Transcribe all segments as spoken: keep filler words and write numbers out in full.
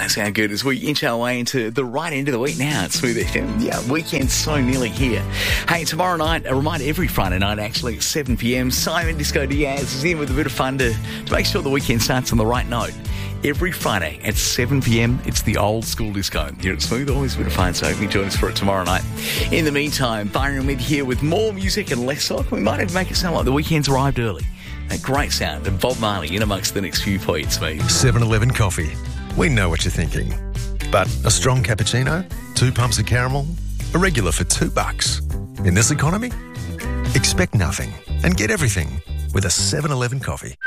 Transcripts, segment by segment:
does sound good as we inch our way into the right end of the week now. It's Smooth F M. Yeah, weekend's so nearly here. Hey, tomorrow night, a reminder every Friday night actually at seven p.m, Simon Disco Diaz is in with a bit of fun to, to make sure the weekend starts on the right note. Every Friday at seven p.m, it's the old school disco. Here at Smooth, always a bit of fun, so you can join us for it tomorrow night. In the meantime, Byron Mid here with more music and less talk. We might even make it sound like the weekend's arrived early. That great sound of Bob Marley in amongst the next few for you, Smooth. seven eleven Coffee. We know what you're thinking. But a strong cappuccino, two pumps of caramel, a regular for two bucks. In this economy, expect nothing and get everything with a seven eleven Coffee.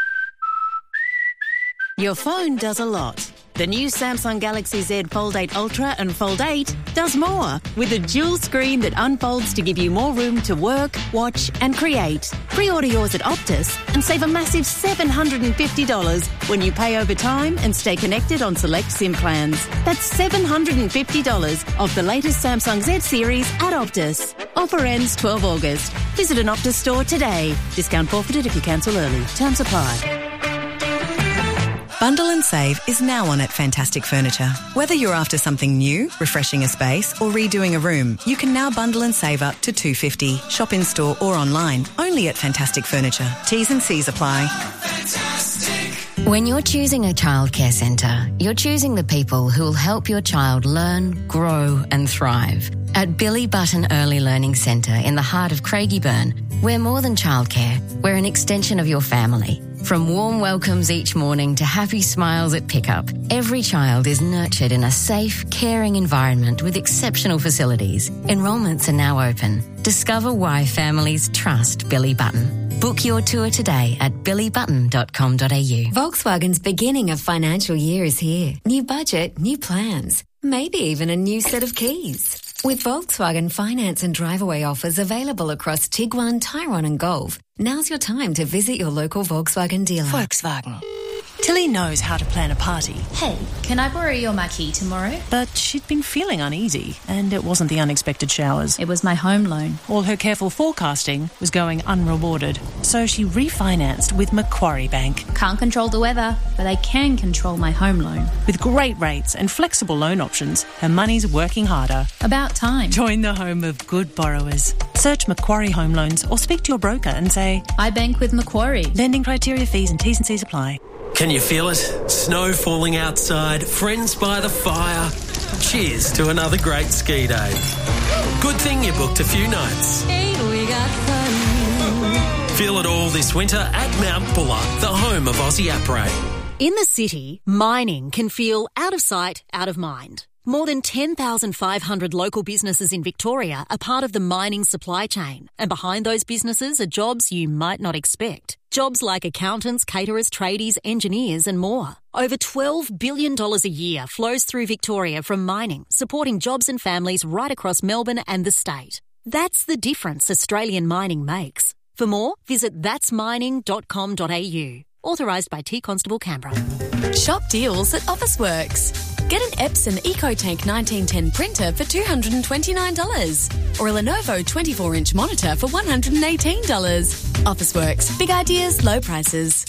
Your phone does a lot. The new Samsung Galaxy Z Fold eight Ultra and Fold eight does more, with a dual screen that unfolds to give you more room to work, watch and create. Pre-order yours at Optus and save a massive seven hundred fifty dollars when you pay over time and stay connected on select SIM plans. That's seven hundred fifty dollars off the latest Samsung Z series at Optus. Offer ends twelve August. Visit an Optus store today. Discount forfeited if you cancel early. Terms apply. Bundle and save is now on at Fantastic Furniture. Whether you're after something new, refreshing a space or redoing a room, you can now bundle and save up to two hundred fifty dollars. Shop in store or online, only at Fantastic Furniture. T's and C's apply. When you're choosing a childcare centre, you're choosing the people who will help your child learn, grow and thrive. At Billy Button Early Learning Centre in the heart of Craigieburn, we're more than childcare, we're an extension of your family. From warm welcomes each morning to happy smiles at pickup, every child is nurtured in a safe, caring environment with exceptional facilities. Enrolments are now open. Discover why families trust Billy Button. Book your tour today at billy button dot com dot a u. Volkswagen's beginning of financial year is here. New budget, new plans, maybe even a new set of keys. With Volkswagen finance and drive-away offers available across Tiguan, Tyrone and Golf, now's your time to visit your local Volkswagen dealer. Volkswagen. Tilly knows how to plan a party. Hey, can I borrow your marquee tomorrow? But she'd been feeling uneasy, and it wasn't the unexpected showers. It was my home loan. All her careful forecasting was going unrewarded, so she refinanced with Macquarie Bank. Can't control the weather, but I can control my home loan. With great rates and flexible loan options, her money's working harder. About time. Join the home of good borrowers. Search Macquarie Home Loans or speak to your broker and say, I bank with Macquarie. Lending criteria, fees and T's and C's apply. Can you feel it? Snow falling outside, friends by the fire. Cheers to another great ski day. Good thing you booked a few nights. Ain't we got fun? Feel it all this winter at Mount Buller, the home of Aussie Après. In the city, mining can feel out of sight, out of mind. More than ten thousand five hundred local businesses in Victoria are part of the mining supply chain, and behind those businesses are jobs you might not expect. Jobs like accountants, caterers, tradies, engineers and more. Over twelve billion dollars a year flows through Victoria from mining, supporting jobs and families right across Melbourne and the state. That's the difference Australian mining makes. For more, visit thats mining dot com dot a u. Authorised by T Constable Canberra. Shop deals at Officeworks. Get an Epson EcoTank nineteen ten printer for two hundred twenty-nine dollars or a Lenovo twenty-four inch monitor for one hundred eighteen dollars. Officeworks. Big ideas, low prices.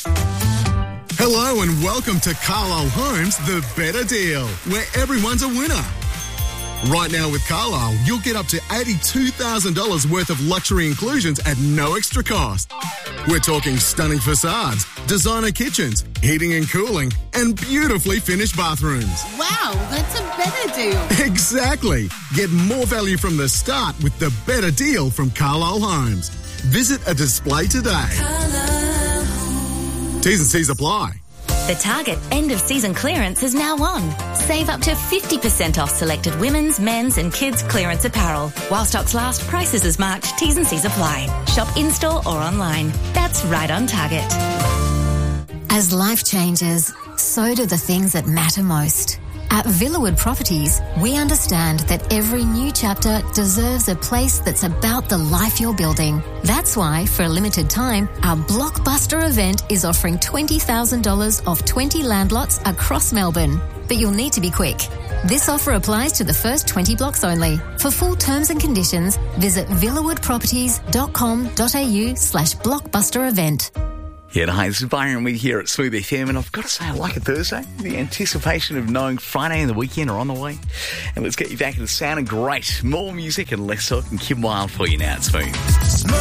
Hello and welcome to Carlisle Homes, the better deal, where everyone's a winner. Right now with Carlisle, you'll get up to eighty-two thousand dollars worth of luxury inclusions at no extra cost. We're talking stunning facades, designer kitchens, heating and cooling, and beautifully finished bathrooms. Wow, that's a better deal. Exactly. Get more value from the start with the better deal from Carlisle Homes. Visit a display today. T's and C's apply. The Target end-of-season clearance is now on. Save up to fifty percent off selected women's, men's and kids' clearance apparel. While stocks last, prices as marked, T's and C's apply. Shop in-store or online. That's right on Target. As life changes, so do the things that matter most. At Villawood Properties, we understand that every new chapter deserves a place that's about the life you're building. That's why, for a limited time, our blockbuster event is offering twenty thousand dollars off twenty land lots across Melbourne. But you'll need to be quick. This offer applies to the first twenty blocks only. For full terms and conditions, visit villawood properties dot com dot a u slash blockbuster event. Yeah, hi, this is Byron with here at Smooth F M, and I've got to say I like it Thursday. The anticipation of knowing Friday and the weekend are on the way. And let's get you back into sounding great. More music and less talk, and Kim Wilde for you now at Smooth.